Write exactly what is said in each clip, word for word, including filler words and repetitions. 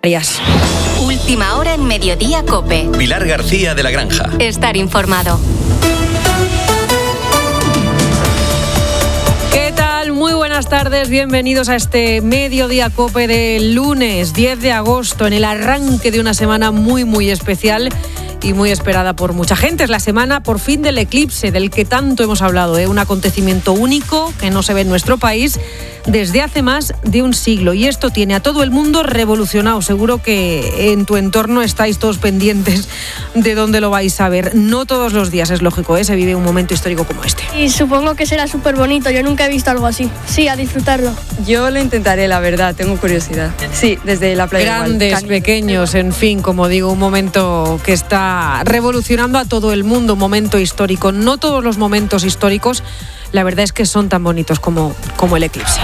Última hora en Mediodía COPE. Pilar García de la Granja. Estar informado. ¿Qué tal? Muy buenas tardes, bienvenidos a este Mediodía COPE del lunes diez de agosto, en el arranque de una semana muy muy especial y muy esperada por mucha gente. Es la semana por fin del eclipse, del que tanto hemos hablado, ¿eh? Un acontecimiento único que no se ve en nuestro país desde hace más de un siglo, y esto tiene a todo el mundo revolucionado. Seguro que en tu entorno estáis todos pendientes de dónde lo vais a ver. No todos los días, es lógico, ¿eh? Se vive un momento histórico como este. Y supongo que será súper bonito, yo nunca he visto algo así. Sí, a disfrutarlo. Yo lo intentaré, la verdad, tengo curiosidad. Sí, desde la playa. Grandes, pequeños, en fin, como digo, un momento que está revolucionando a todo el mundo, un momento histórico. No todos los momentos históricos, la verdad es que son tan bonitos como, como el eclipse.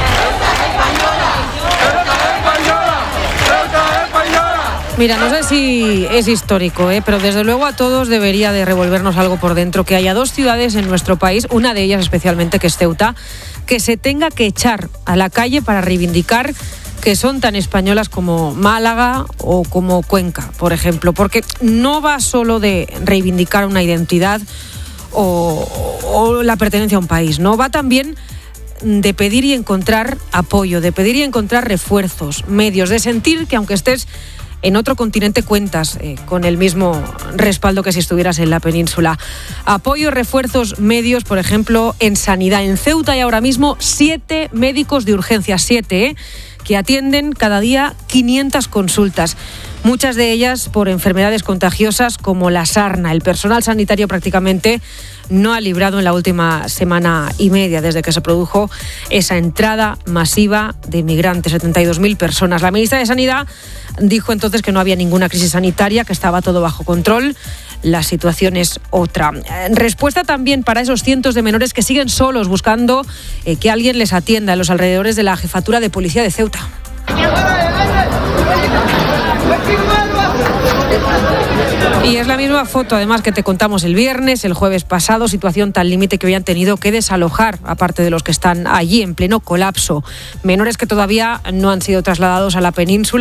Mira, no sé si es histórico, ¿eh? pero desde luego a todos debería de revolvernos algo por dentro, que haya dos ciudades en nuestro país, una de ellas especialmente, que es Ceuta, que se tenga que echar a la calle para reivindicar que son tan españolas como Málaga o como Cuenca, por ejemplo, porque no va solo de reivindicar una identidad o, o la pertenencia a un país, no, va también de pedir y encontrar apoyo, de pedir y encontrar refuerzos, medios, de sentir que aunque estés en otro continente cuentas eh, con el mismo respaldo que si estuvieras en la península. Apoyo, refuerzos, medios, por ejemplo, en sanidad. En Ceuta hay ahora mismo siete médicos de urgencia, siete, ¿eh? que atienden cada día quinientas consultas, muchas de ellas por enfermedades contagiosas como la sarna. El personal sanitario prácticamente no ha librado en la última semana y media desde que se produjo esa entrada masiva de migrantes, setenta y dos mil personas. La ministra de Sanidad dijo entonces que no había ninguna crisis sanitaria, que estaba todo bajo control. La situación es otra. Respuesta también para esos cientos de menores que siguen solos buscando eh, que alguien les atienda en los alrededores de la jefatura de policía de Ceuta. Y es la misma foto, además, que te contamos el viernes, el jueves pasado, situación tan límite que hoy han tenido que desalojar, aparte de los que están allí en pleno colapso. Menores que todavía no han sido trasladados a la península.